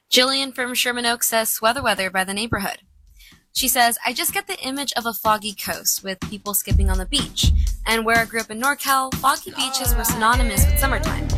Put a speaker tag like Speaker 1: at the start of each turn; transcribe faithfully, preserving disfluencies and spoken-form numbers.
Speaker 1: Jillian from Sherman Oaks says sweater weather by the neighborhood. She says, I just get the image of a foggy coast with people skipping on the beach. And where I grew up in NorCal, foggy beaches were synonymous with summertime.